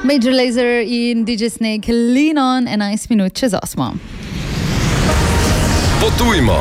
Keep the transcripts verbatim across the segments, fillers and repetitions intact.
Major Lazer in D J Snake, Lean On, enajst minut čez osmo. Potujmo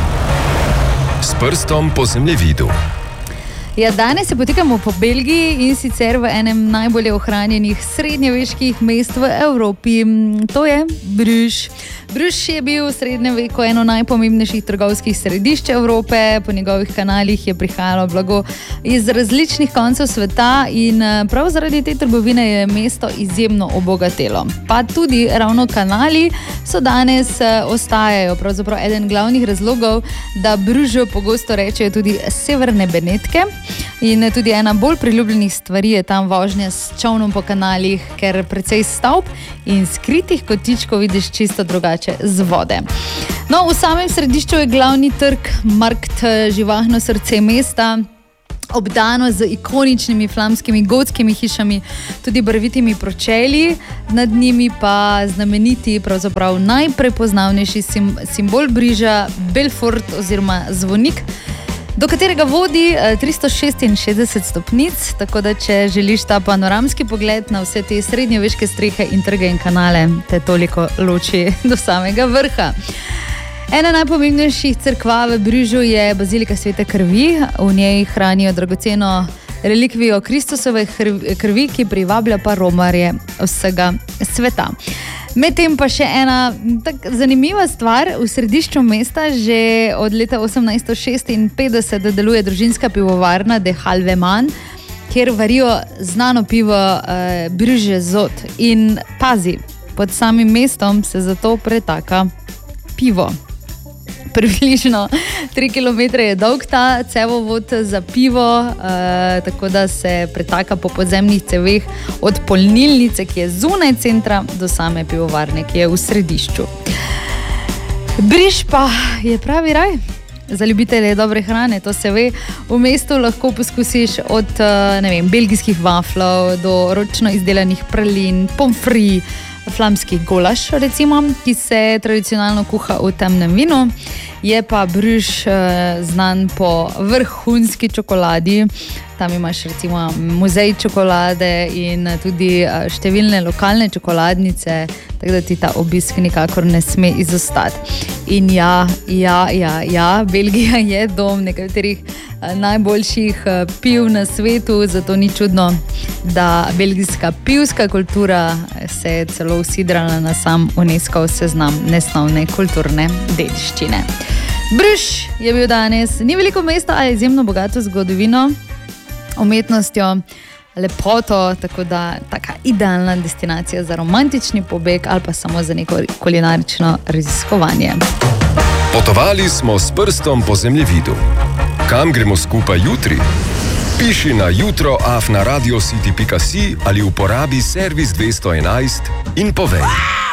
s prstom po zemljevidu. Ja, danes se potikamo po Belgiji in sicer v enem najbolje ohranjenih srednjeveških mest v Evropi. To je Bruges. Bruges je bil v srednjem veku eno najpomembnejših trgovskih središč Evrope. Po njegovih kanalih je prihajalo blago iz različnih koncev sveta in prav zaradi te trgovine je mesto izjemno obogatelo. Pa tudi ravno kanali so danes ostajajo pravzaprav eden glavnih razlogov, da Bružu pogosto rečejo tudi severne Benetke. In tudi ena bolj priljubljenih stvari je tam vožnja s čolnom po kanalih, ker precej stavb in skritih kotičkov vidiš čisto drugače z vode. No, v samem središču je glavni trg Markt, živahno srce mesta, obdano z ikoničnimi flamskimi gotskimi hišami, tudi barvitimi pročelji, nad njimi pa znameniti, pravzaprav najprepoznavnejši sim, simbol Briža, Belfort oziroma zvonik, do katerega vodi tristo šestinšestdeset stopnic, tako da če želiš ta panoramski pogled na vse te srednjeveške strehe in trge in kanale, te toliko loči do samega vrha. Ena najpomembnejših cerkva v Bružu je Bazilika Svete krvi. V njej hranijo dragoceno relikvijo Kristusove krvi, ki privablja pa romarje vsega sveta. Medtem pa še ena tak zanimiva stvar, v središču mesta že od leta osemnajststo šestinpetdeset deluje družinska pivovarna De Halveman, kjer varijo znano pivo eh, Bruges Zot. In pazi, pod samim mestom se zato pretaka pivo. Približno tri kilometre je dolg ta cevovod za pivo, eh, tako da se pretaka po podzemnih ceveh od polnilnice, ki je zunaj centra, do same pivovarne, ki je v središču. Briž pa je pravi raj za ljubitelje dobre hrane, to se ve. V mestu lahko poskusiš od ne vem, belgijskih vaflov do ročno izdelanih pralin, pomfri, flamski golaš, recimo, ki se tradicionalno kuha v temnem vinu. Je pa Bruž eh, znan po vrhunski čokoladi. Tam imaš recimo muzej čokolade in tudi eh, številne lokalne čokoladnice, tako da ti ta obisk nikakor ne sme izostati. In ja, ja, ja, ja, Belgija je dom nekaterih eh, najboljših eh, piv na svetu, zato ni čudno, da belgijska pivska kultura se je celo usidrala na sam UNESCO seznam nesnovne kulturne dediščine. Bruž je bil danes, ni veliko mesta, a je izjemno bogato zgodovino, umetnostjo, lepoto, tako da taka idealna destinacija za romantični pobeg ali pa samo za neko kulinarično raziskovanje. Potovali smo s prstom po zemljevidu. Kam gremo skupaj jutri? Piši na jutro afna radiocity pika si ali uporabi servis dvesto enajst in povej.